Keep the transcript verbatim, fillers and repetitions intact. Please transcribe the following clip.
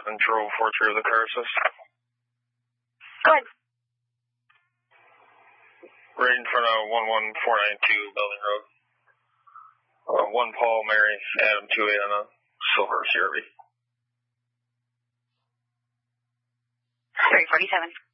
Control four three of the car assist. Go ahead. Right in front of one one four nine two Building Road. Uh, one Paul, Mary, Adam two eight on a silver C R V. three forty-seven.